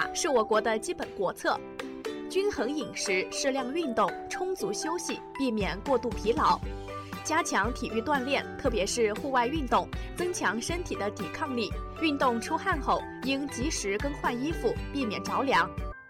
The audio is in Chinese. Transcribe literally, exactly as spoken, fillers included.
法是我国的基本国策。均衡饮食、适量运动、充足休息，避免过度疲劳。加强体育锻炼，特别是户外运动，增强身体的抵抗力。运动出汗后，应及时更换衣服，避免着凉。